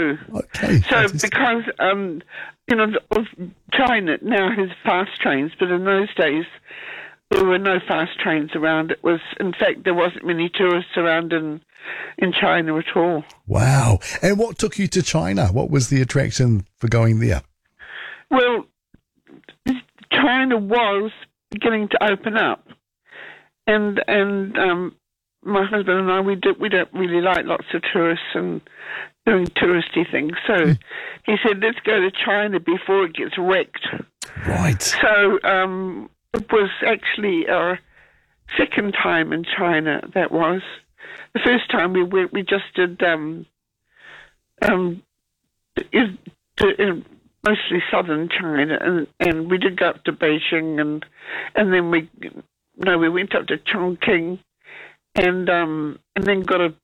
too. Okay. So because, China now has fast trains, but in those days there were no fast trains around. In fact, there wasn't many tourists around in China at all. Wow. And what took you to China? What was the attraction for going there? Well, China was beginning to open up, and my husband and I, we don't really like lots of tourists and doing touristy things. So he said, let's go to China before it gets wrecked. Right. So it was actually our second time in China. That was the first time we went. We just did mostly southern China, and we did go up to Beijing, and then we went up to Chongqing, and then got a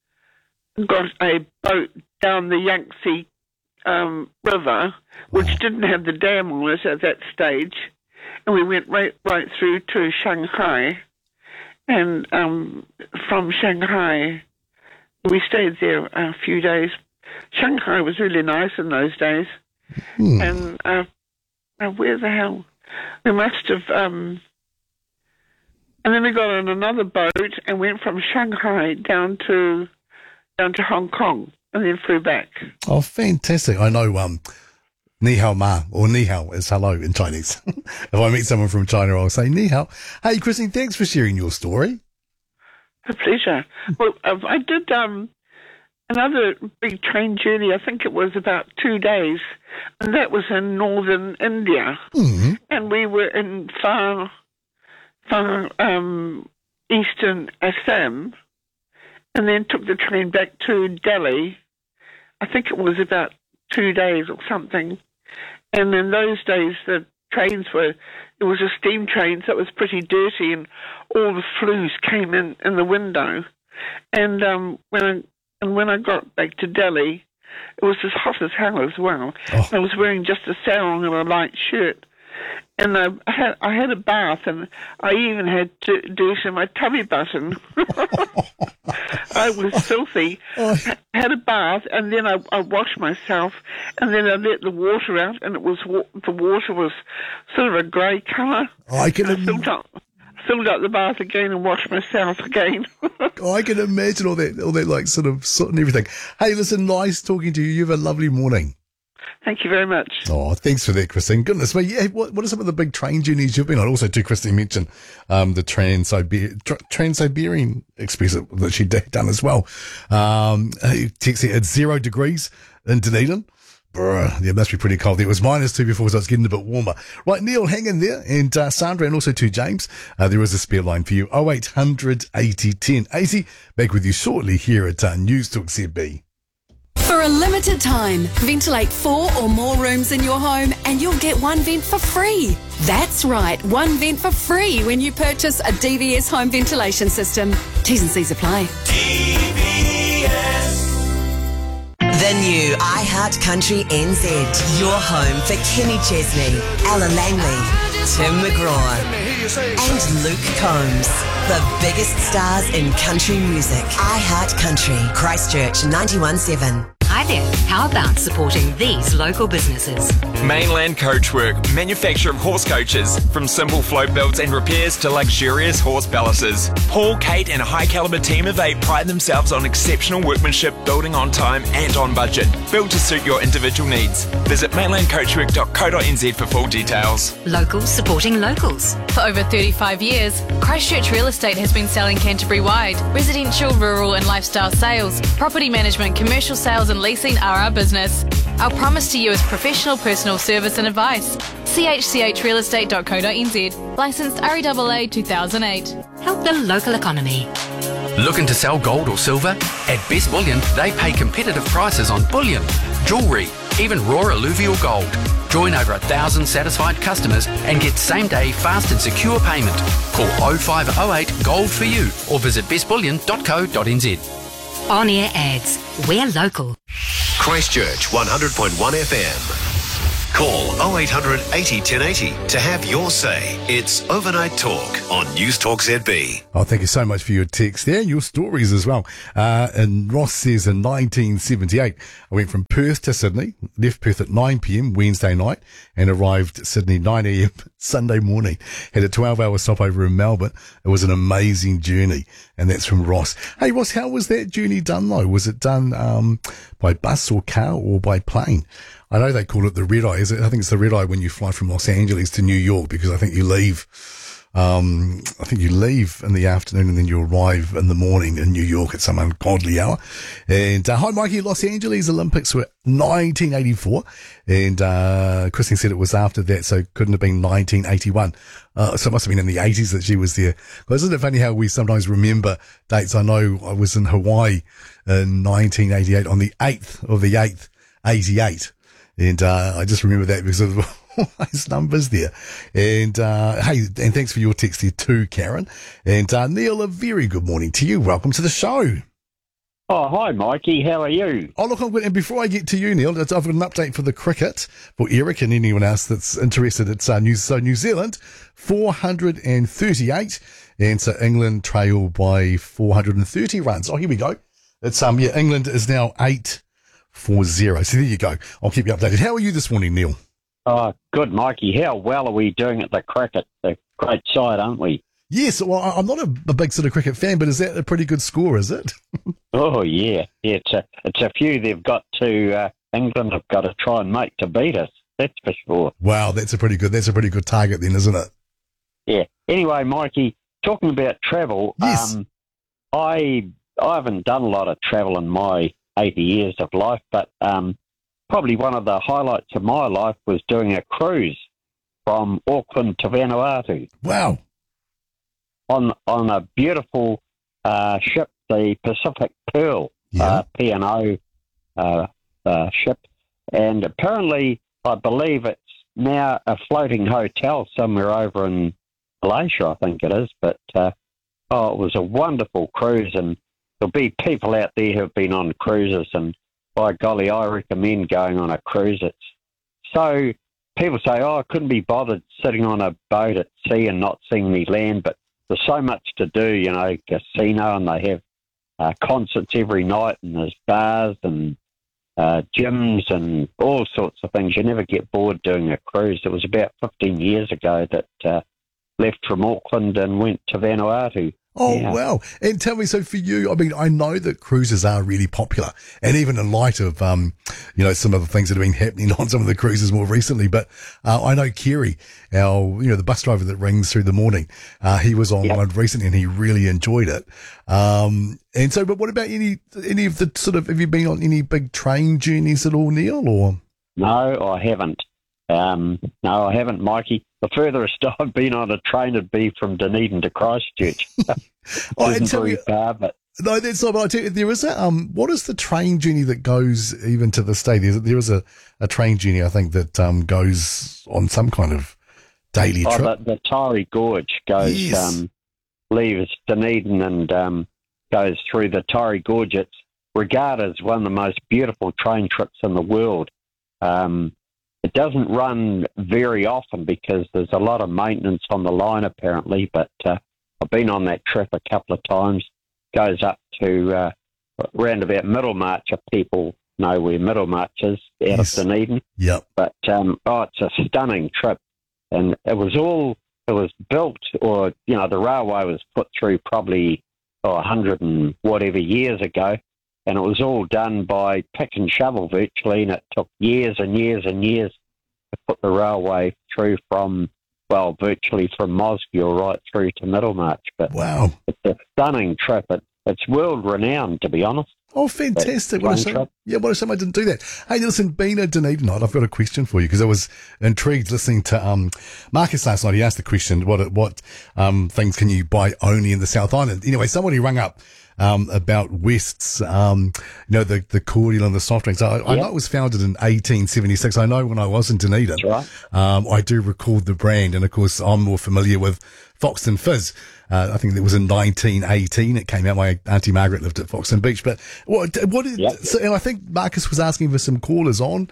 boat down the Yangtze River, which didn't have the dam on it at that stage, and we went right through to Shanghai, and from Shanghai we stayed there a few days. Shanghai was really nice in those days. And where the hell? We must have... and then we got on another boat and went from Shanghai down to Hong Kong and then flew back. Oh, fantastic. I know Ni hao ma, or ni hao is hello in Chinese. If I meet someone from China, I'll say ni hao. Hey, Christine, thanks for sharing your story. A pleasure. Well, I did... another big train journey, I think it was about 2 days, and that was in northern India. Mm-hmm. And we were in far eastern Assam, and then took the train back to Delhi. I think it was about 2 days or something. And in those days, the trains it was a steam train, so it was pretty dirty, and all the flues came in the window. And when I got back to Delhi, it was as hot as hell as well. Oh. I was wearing just a sarong and a light shirt. And I had a bath, and I even had dirt in my tummy button. I was filthy. Oh. I had a bath, and then I washed myself, and then I let the water out, and the water was sort of a grey colour. Oh, I can filled up the bath again and washed myself again. Oh, I can imagine all that like sort of soot and everything. Hey, listen, nice talking to you. You have a lovely morning. Thank you very much. Oh, thanks for that, Christine. Goodness me. Yeah, what are some of the big train journeys you've been on? Also, too, Christine mentioned the Trans-Siberian Express that she'd done as well. Text here, it's 0 degrees in Dunedin. Yeah, it must be pretty cold. It was -2 before, so it's getting a bit warmer. Right, Neil, hang in there. And Sandra, and also to James, there is a spare line for you. 0800 80 10 80. Back with you shortly here at News Talk ZB. For a limited time, ventilate 4 or more rooms in your home and you'll get one vent for free. That's right, one vent for free when you purchase a DVS home ventilation system. T's and C's apply. DVS. The new iHeart Country NZ. Your home for Kenny Chesney, Ella Langley, Tim McGraw, and Luke Combs. The biggest stars in country music. iHeart Country, Christchurch 91.7. Hi there, how about supporting these local businesses? Mainland Coachwork, manufacturer of horse coaches. From simple float builds and repairs to luxurious horse palaces. Paul, Kate and a high calibre team of 8 pride themselves on exceptional workmanship, building on time and on budget. Built to suit your individual needs. Visit mainlandcoachwork.co.nz for full details. Locals supporting locals. For over 35 years, Christchurch Real Estate has been selling Canterbury-wide. Residential, rural and lifestyle sales, property management, commercial sales and leasing are our business. Our promise to you is professional personal service and advice. chchrealestate.co.nz. Licensed REAA 2008. Help the local economy. Looking to sell gold or silver? At Best Bullion, they pay competitive prices on bullion, jewellery, even raw alluvial gold. Join over 1,000 satisfied customers and get same-day fast and secure payment. Call 0508 GOLD for you or visit bestbullion.co.nz. On-air ads. We're local. Christchurch 100.1 FM. Call 0800 80 1080 to have your say. It's Overnight Talk on News Talk ZB. Oh, thank you so much for your text there and your stories as well. And Ross says in 1978, I went from Perth to Sydney, left Perth at 9 p.m. Wednesday night and arrived Sydney 9 a.m. Sunday morning. Had a 12-hour stopover in Melbourne. It was an amazing journey. And that's from Ross. Hey, Ross, how was that journey done though? Was it done by bus or car or by plane? I know they call it the red eye. Is it? I think it's the red eye when you fly from Los Angeles to New York, because I think you leave in the afternoon and then you arrive in the morning in New York at some ungodly hour. And hi, Mikey. Los Angeles Olympics were 1984, and Christine said it was after that, so it couldn't have been 1981. So it must have been in the 80s that she was there. Well, isn't it funny how we sometimes remember dates? I know I was in Hawaii in 1988 on the 8th of the 8th, 88. And I just remember that because of all those numbers there. And hey, and thanks for your text there too, Karen. And Neil, a very good morning to you. Welcome to the show. Oh, hi, Mikey. How are you? Oh, look, and before I get to you, Neil, I've got an update for the cricket for Eric and anyone else that's interested. It's New Zealand 438, and so England trail by 430 runs. Oh, here we go. It's England is now 8-4-0. So there you go. I'll keep you updated. How are you this morning, Neil? Oh, good, Mikey. How well are we doing at the cricket? The great side, aren't we? Yes. Well, I'm not a big sort of cricket fan, but is that a pretty good score, is it? Oh, yeah. It's a few they've got to, England have got to try and make to beat us. That's for sure. Wow, that's a pretty good target then, isn't it? Yeah. Anyway, Mikey, talking about travel, yes. I haven't done a lot of travel in my 80 years of life, but probably one of the highlights of my life was doing a cruise from Auckland to Vanuatu. Wow. On a beautiful ship, the Pacific Pearl, P&O ship. And apparently, I believe it's now a floating hotel somewhere over in Malaysia, I think it is. But, it was a wonderful cruise, and there'll be people out there who've been on cruises, and by golly, I recommend going on a cruise. It's so, people say, I couldn't be bothered sitting on a boat at sea and not seeing the land, but there's so much to do, casino, and they have concerts every night, and there's bars and gyms and all sorts of things. You never get bored doing a cruise. It was about 15 years ago that left from Auckland and went to Vanuatu. Oh, yeah. Wow. And tell me, so for you, I mean, I know that cruises are really popular, and even in light of, some of the things that have been happening on some of the cruises more recently, but I know Kerry, the bus driver that rings through the morning, he was on one recently and he really enjoyed it. And so, but what about any of the sort of, have you been on any big train journeys at all, Neil, or? No, I haven't. No, I haven't, Mikey. The furthest I've been on a train would be from Dunedin to Christchurch. Isn't very far, but no, that's not. But I tell you, there is a what is the train journey that goes even to this day? There is a train journey, I think, that goes on some kind of daily trip. The Tari Gorge goes, leaves Dunedin and goes through the Tari Gorge. It's regarded as one of the most beautiful train trips in the world. It doesn't run very often because there's a lot of maintenance on the line, apparently, but I've been on that trip a couple of times. Goes up to round about Middlemarch, if people know where Middlemarch is, out of Dunedin. Yep. But, it's a stunning trip. And it was built, or, the railway was put through probably 100 and whatever years ago. And it was all done by pick and shovel virtually, and it took years and years and years to put the railway through virtually from Mosgiel right through to Middlemarch. But wow, it's a stunning trip. It's world-renowned, to be honest. Oh, fantastic. What a shame I didn't do that. Hey, listen, being a Dunedin night, I've got a question for you, because I was intrigued listening to Marcus last night. He asked the question, what things can you buy only in the South Island? Anyway, somebody rang up about West's, the cordial and the soft drinks. I know it was founded in 1876. I know when I was in Dunedin, I do recall the brand, and of course I'm more familiar with Foxton Fizz. I think it was in 1918 it came out. My Auntie Margaret lived at Foxton Beach. But so, and I think Marcus was asking for some callers on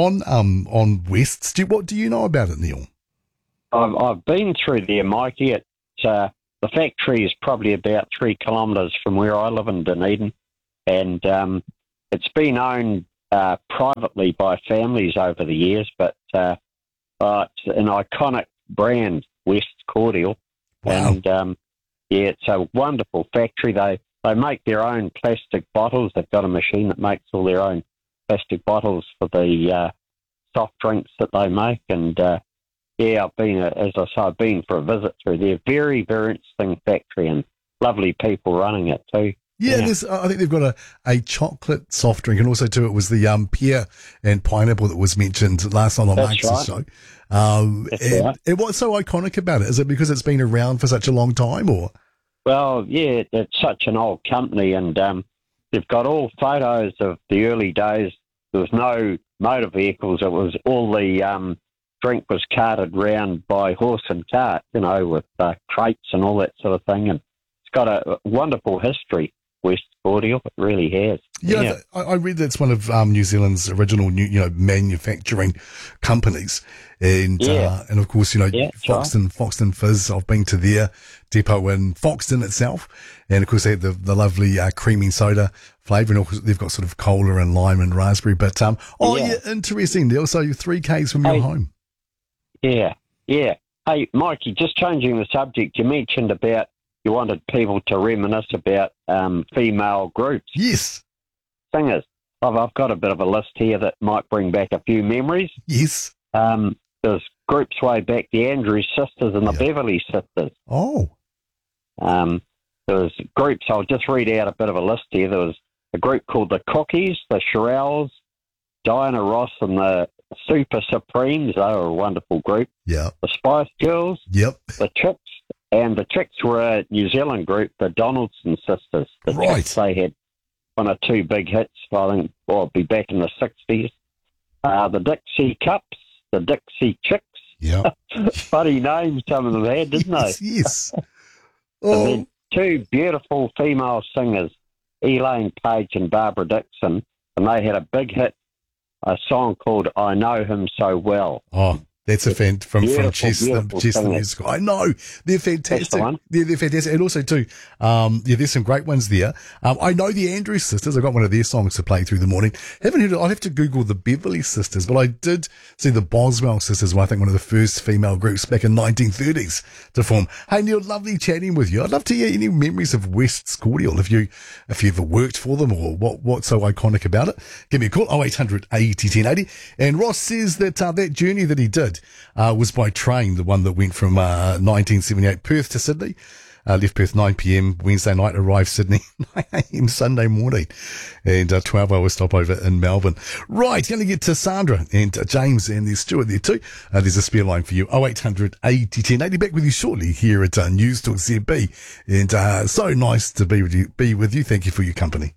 West's. What do you know about it, Neil? I've been through there, Mikey. It's the factory is probably about 3 kilometres from where I live in Dunedin, and it's been owned privately by families over the years. But it's an iconic brand, West's Cordial. Wow. And it's a wonderful factory. They make their own plastic bottles. They've got a machine that makes all their own plastic bottles for the soft drinks that they make. And I've been for a visit through there. Very, very interesting factory and lovely people running it too. Yeah, I think they've got a chocolate soft drink, and also too it was the pear and pineapple that was mentioned last night on Marcus' show. And what's so iconic about it? Is it because it's been around for such a long time, or? Well, yeah, it's such an old company, and they've got all photos of the early days. There was no motor vehicles. It was all the drink was carted round by horse and cart, with crates and all that sort of thing. And it's got a wonderful history, West Cordial. It really has. Yeah. I read that's one of New Zealand's original manufacturing companies. And of course, Foxton Fizz, I've been to their depot in Foxton itself. And of course, they have the lovely creamy soda flavour. And of course, they've got sort of cola and lime and raspberry. But, interesting, Neil. So you're 3 Ks from your home. Yeah. Hey, Mikey, just changing the subject, you mentioned about you wanted people to reminisce about female groups. Yes. Singers. I've got a bit of a list here that might bring back a few memories. Yes. There's groups way back, the Andrews Sisters and the Beverly Sisters. Oh. There was groups, I'll just read out a bit of a list here. There was a group called the Cookies, the Shirelles, Diana Ross and the Super Supremes. They were a wonderful group. Yeah. The Spice Girls. Yep. The Chicks. And the Chicks were a New Zealand group, the Donaldson Sisters. The Chicks, they had 1 or 2 big hits, I think, it'd be back in the 60s. The Dixie Cups, the Dixie Chicks. Yeah. Funny names some of them had, didn't they? Yes. And then 2 beautiful female singers, Elaine Page and Barbara Dixon, and they had a big hit, a song called I Know Him So Well. Oh, that's a fan from Chess the Musical. I know. They're fantastic. They're fantastic. And also, too, there's some great ones there. I know the Andrews Sisters. I got one of their songs to play through the morning. Haven't heard it. I'll have to Google the Beverly Sisters, but I did see the Boswell Sisters, I think one of the first female groups back in 1930s to form. Hey, Neil, lovely chatting with you. I'd love to hear any memories of West's Cordial, if you ever worked for them or what's so iconic about it. Give me a call, 0800 80 1080. And Ross says that that journey that he did was by train, the one that went from 1978 Perth to Sydney. Left Perth 9 p.m. Wednesday night, arrived Sydney 9 a.m. Sunday morning, and 12-hour stopover in Melbourne. Right, going to get to Sandra and James, and there's Stuart there too. There's a spare line for you, 0800 80 1080. Back with you shortly here at News Talk ZB, and so nice to be with you. Thank you for your company.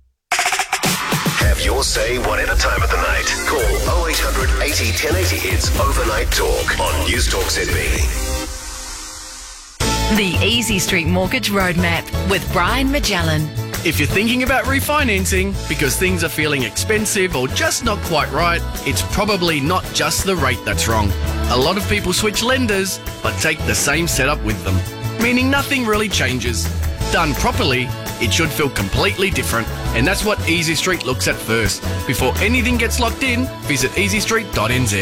Have your say whatever time of the night. Call 0800 80 1080. It's Overnight Talk on News Talk ZB. The Easy Street Mortgage Roadmap with Brian Magellan. If you're thinking about refinancing because things are feeling expensive or just not quite right, it's probably not just the rate that's wrong. A lot of people switch lenders but take the same setup with them, meaning nothing really changes. Done properly, it should feel completely different, and that's what Easy Street looks at first. Before anything gets locked in, visit easystreet.nz.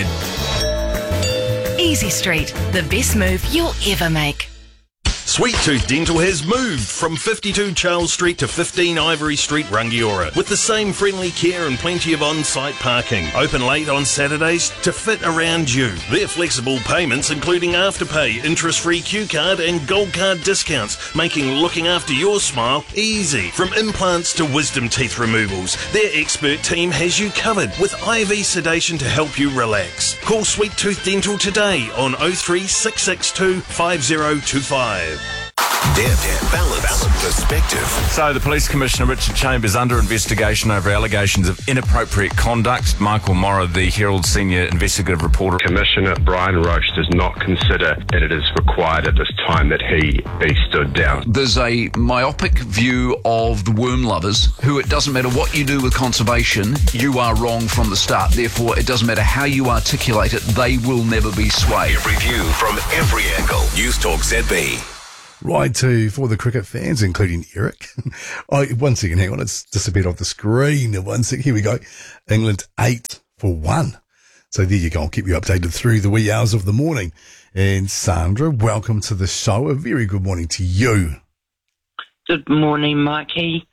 Easy Street, the best move you'll ever make. Sweet Tooth Dental has moved from 52 Charles Street to 15 Ivory Street, Rangiora, with the same friendly care and plenty of on-site parking. Open late on Saturdays to fit around you. Their flexible payments, including Afterpay, interest-free Q card and Gold Card discounts, making looking after your smile easy. From implants to wisdom teeth removals, their expert team has you covered with IV sedation to help you relax. Call Sweet Tooth Dental today on 03 662 5025. Depth, balance, perspective. So the Police Commissioner Richard Chambers under investigation over allegations of inappropriate conduct. Michael Morrow, the Herald senior investigative reporter. Commissioner Brian Roche does not consider that it is required at this time that he be stood down. There's a myopic view of the worm lovers who it doesn't matter what you do with conservation, you are wrong from the start. Therefore, it doesn't matter how you articulate it, they will never be swayed. Every view from every angle. News Talk ZB. Right to for the cricket fans, including Eric. One second, hang on, it's disappeared off the screen. One second, here we go. England 8-1. So there you go. I'll keep you updated through the wee hours of the morning. And Sandra, welcome to the show. A very good morning to you. Good morning, Mikey.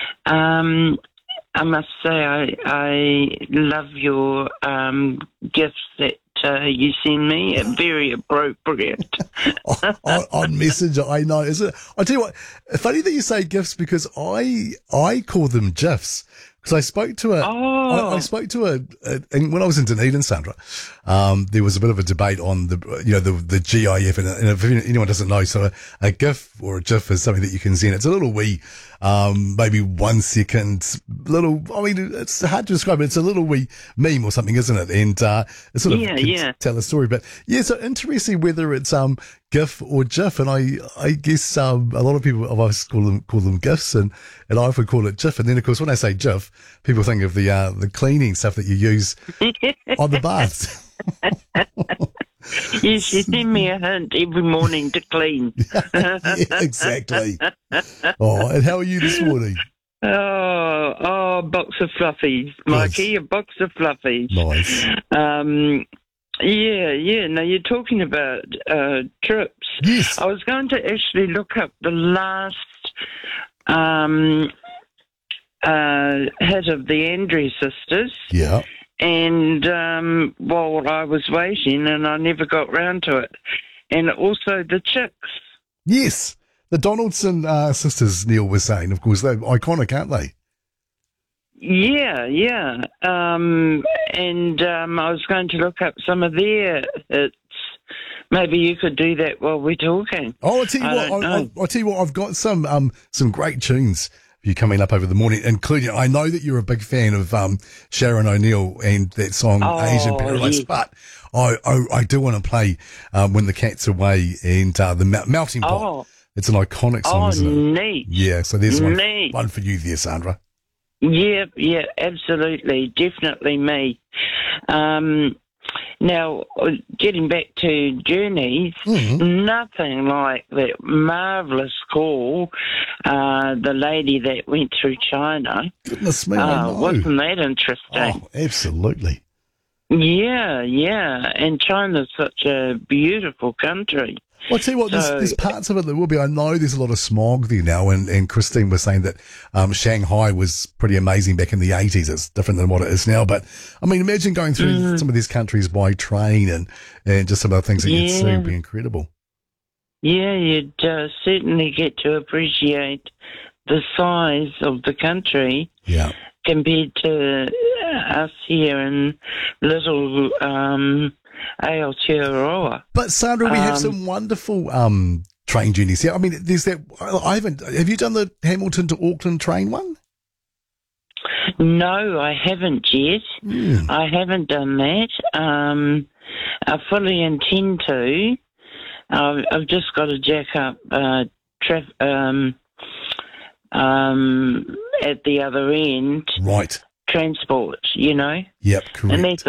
I must say I love your gifts that you send me. Very appropriate. on Messenger, I know. Is it? I tell you what. Funny that you say gifts because I call them GIFs. Because I spoke to I spoke to and when I was in Dunedin, Sandra, there was a bit of a debate on the GIF, and if anyone doesn't know, so a GIF or a GIF is something that you can send. It's a little wee, maybe 1 second little. I mean, it's hard to describe, but it's a little wee meme or something, isn't it? And it sort of can tell a story. But yeah, so interesting whether it's GIF or GIF, and I guess a lot of people of us call them GIFs, and I often call it GIF. And then of course when I say GIF, people think of the cleaning stuff that you use on the baths. Yes, you send me a hint every morning to clean. Yeah, exactly. Oh, and how are you this morning? Oh, a box of fluffies, Mikey, yes. A box of fluffies. Nice. Yeah. Now, you're talking about trips. Yes. I was going to actually look up the last hit of the Andrews sisters. Yeah. And while I was waiting, and I never got round to it. And also the Chicks. Yes. The Donaldson sisters, Neil was saying, of course, they're iconic, aren't they? Yeah. And I was going to look up some of their hits. Maybe you could do that while we're talking. Oh, I'll tell you what, I've got some great tunes for you coming up over the morning, including, I know that you're a big fan of Sharon O'Neill and that song Asian Paradise, but I do want to play When the Cat's Away and the Melting Pot. Oh. It's an iconic song, isn't it? Neat. Yeah, so there's one for you there, Sandra. Yeah, absolutely. Definitely me. Now, getting back to journeys, nothing like that marvellous call, the lady that went through China. Goodness me, I know. Wasn't that interesting? Oh, absolutely. Yeah, and China's such a beautiful country. Well, I'll tell you what, there's parts of it that will be. I know there's a lot of smog there now, and Christine was saying that Shanghai was pretty amazing back in the 80s. It's different than what it is now. But, I mean, imagine going through some of these countries by train and just some of the things that you'd see would be incredible. Yeah, you'd certainly get to appreciate the size of the country compared to us here in little Aotearoa. But Sandra, we have some wonderful train journeys here. I mean, there's that. Have you done the Hamilton to Auckland train one? No, I haven't yet. I haven't done that. I fully intend to. I've just got to jack up at the other end. Right. Transport, you know. Yep, correct. And that's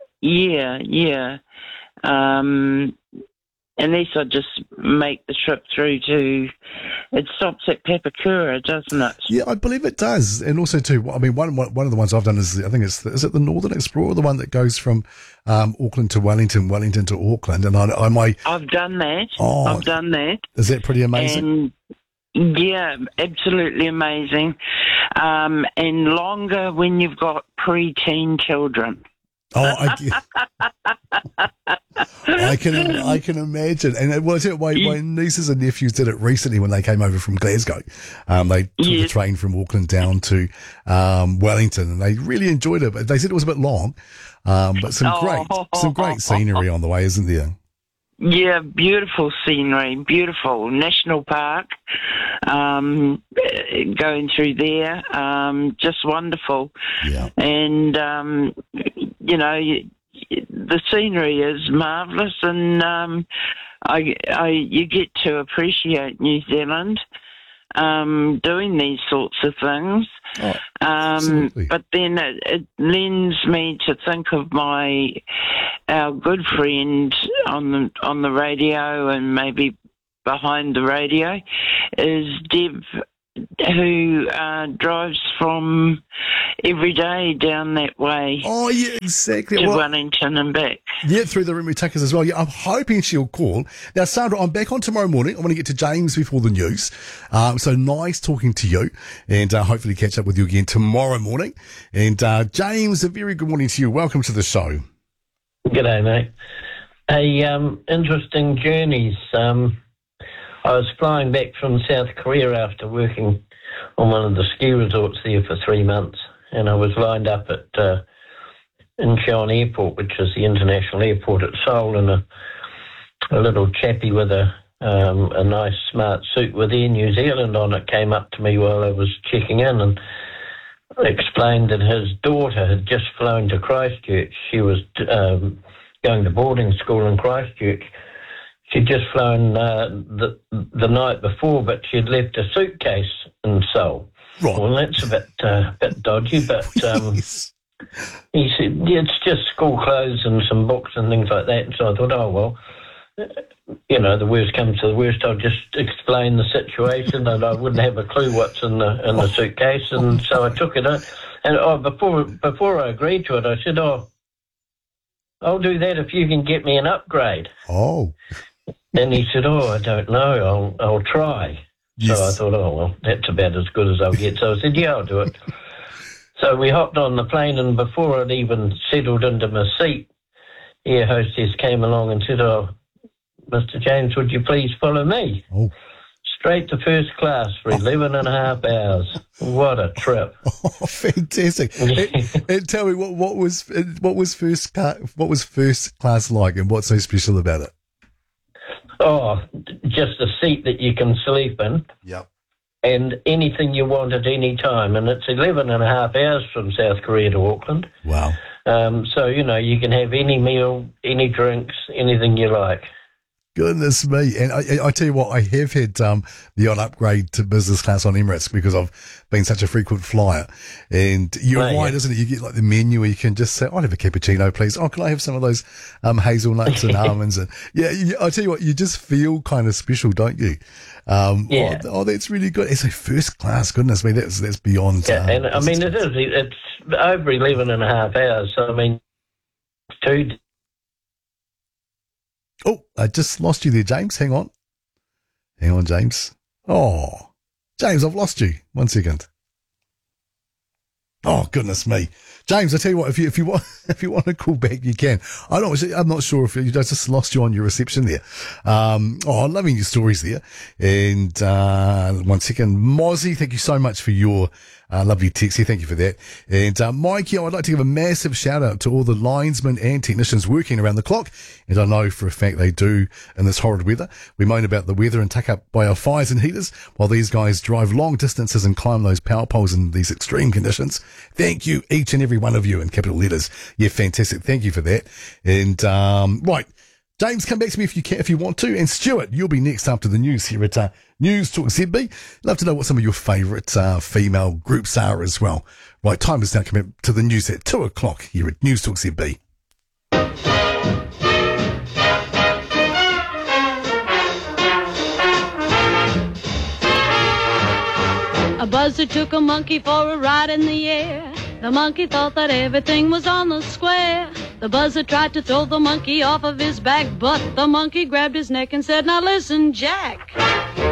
unless I just make the trip through to, it stops at Papakura, doesn't it? Yeah, I believe it does. And also too, I mean, one of the ones I've done is, I think is it the Northern Explorer, the one that goes from Auckland to Wellington to Auckland, and I've done that. I've done that. Is that pretty amazing? And yeah, absolutely amazing. And longer when you've got preteen children. Oh, I can imagine. And my nieces and nephews did it recently when they came over from Glasgow. They took the train from Auckland down to Wellington, and they really enjoyed it. But they said it was a bit long, but some great scenery on the way, isn't there? Yeah, beautiful scenery, beautiful national park. Going through there, just wonderful. Yeah. And the scenery is marvellous, and you get to appreciate New Zealand doing these sorts of things. Oh, absolutely. But then it lends me to think of our good friend on the radio, and maybe behind the radio, is Deb, who drives from every day down that way. Oh, yeah, exactly. To Wellington and back. Yeah, through the Rimwe Tuckers as well. Yeah, I'm hoping she'll call. Now, Sandra, I'm back on tomorrow morning. I want to get to James before the news. So nice talking to you, and hopefully catch up with you again tomorrow morning. And James, a very good morning to you. Welcome to the show. G'day, mate. Interesting journeys. I was flying back from South Korea after working on one of the ski resorts there for 3 months, and I was lined up at Incheon Airport, which is the international airport at Seoul, and a little chappie with a nice smart suit with Air New Zealand on it came up to me while I was checking in and explained that his daughter had just flown to Christchurch. She was going to boarding school in Christchurch. She'd just flown the night before, but she'd left a suitcase in Seoul. Right. Well, that's a bit dodgy, but he said, yeah, it's just school clothes and some books and things like that. And so I thought, oh, well, the worst comes to the worst, I'll just explain the situation, and I wouldn't have a clue what's in the suitcase. And so I took it in. And before I agreed to it, I said, I'll do that if you can get me an upgrade. Oh. And he said, I don't know, I'll try. Yes. So I thought, well, that's about as good as I'll get. So I said, yeah, I'll do it. So we hopped on the plane, and before I'd even settled into my seat, air hostess came along and said, Mr. James, would you please follow me? Oh. Straight to first class for 11 and a half hours. What a trip. Oh, fantastic. and tell me, what was first class like, and what's so special about it? Oh, just a seat that you can sleep in. Yep. And anything you want at any time. And it's 11 and a half hours from South Korea to Auckland. Wow. So, you can have any meal, any drinks, anything you like. Goodness me. And I tell you what, I have had the odd upgrade to business class on Emirates because I've been such a frequent flyer. And you're right, isn't it? You get like the menu where you can just say, I'll have a cappuccino, please. Oh, can I have some of those hazelnuts and almonds? And I tell you what, you just feel kind of special, don't you? Yeah. Oh, that's really good. It's a first class. Goodness me, that's beyond. Yeah, and I mean, it's over 11 and a half hours. So, I mean, Oh, I just lost you there, James. Hang on, James. Oh, James, I've lost you. 1 second. Oh, goodness me. James, I tell you what, if you want to call back, you can. I'm not sure if I just lost you on your reception there. I'm loving your stories there. And 1 second, Mozzie, thank you so much for your lovely text here. Thank you for that. And Mikey, I'd like to give a massive shout out to all the linesmen and technicians working around the clock. And I know for a fact they do in this horrid weather. We moan about the weather and tuck up by our fires and heaters while these guys drive long distances and climb those power poles in these extreme conditions. Thank you, each and every one of you, in capital letters. Yeah, fantastic. Thank you for that. And right, James, come back to me if you want to. And Stuart, you'll be next after the news here at News Talk ZB. Love to know what some of your favourite female groups are as well. Right, time is now coming to the news at 2 o'clock here at News Talk ZB. A buzzard took a monkey for a ride in the air. The monkey thought that everything was on the square. The buzzard tried to throw the monkey off of his back, but the monkey grabbed his neck and said, "Now listen, Jack.